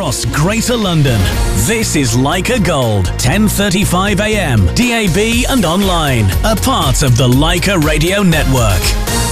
across Greater London. This is Leica Gold, 10:35 a.m, DAB and online. A part of the Leica Radio Network.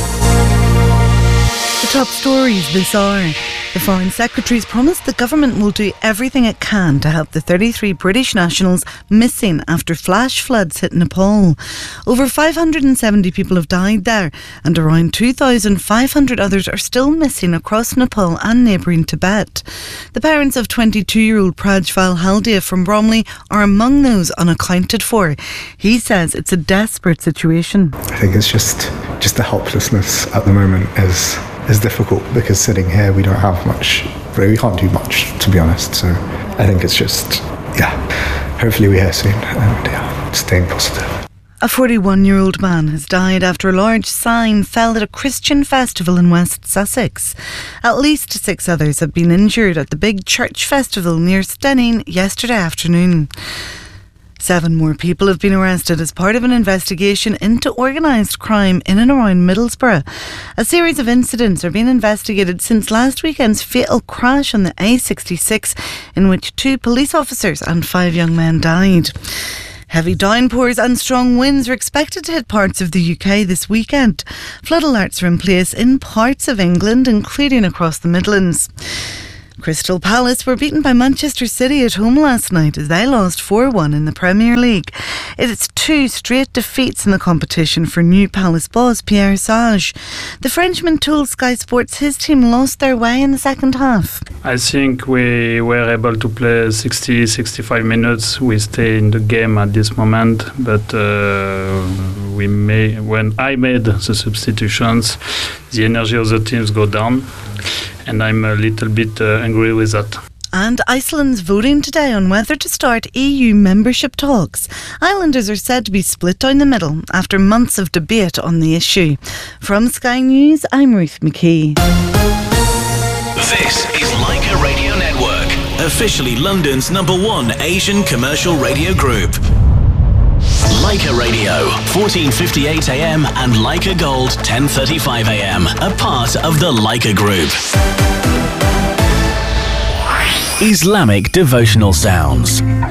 The top stories this hour. The Foreign Secretary's promised the government will do everything it can to help the 33 British nationals missing after flash floods hit Nepal. Over 570 people have died there, and around 2,500 others are still missing across Nepal and neighbouring Tibet. The parents of 22-year-old Prajval Haldia from Bromley are among those unaccounted for. He says it's a desperate situation. I think it's just the helplessness at the moment is difficult, because sitting here we don't have much, we can't do much, to be honest. So I think it's just, hopefully we're here soon, and staying positive. A 41-year-old man has died after a large sign fell at a Christian festival in West Sussex. At least 6 others have been injured at the big church festival near Steyning yesterday afternoon. 7 more people have been arrested as part of an investigation into organised crime in and around Middlesbrough. A series of incidents are being investigated since last weekend's fatal crash on the A66, in which 2 police officers and 5 young men died. Heavy downpours and strong winds are expected to hit parts of the UK this weekend. Flood alerts are in place in parts of England, including across the Midlands. Crystal Palace were beaten by Manchester City at home last night as they lost 4-1 in the Premier League. It's 2 straight defeats in the competition for new Palace boss Pierre Sage. The Frenchman told Sky Sports his team lost their way in the second half. I think we were able to play 60-65 minutes. We stay in the game at this moment, but when I made the substitutions, the energy of the teams go down. And I'm a little bit angry with that. And Iceland's voting today on whether to start EU membership talks. Islanders are said to be split down the middle after months of debate on the issue. From Sky News, I'm Ruth McKee. This is Leica Radio Network, officially London's #1 Asian commercial radio group. Leica Radio, 14:58 a.m. and Leica Gold, 10:35 a.m. A part of the Leica Group. Islamic devotional sounds.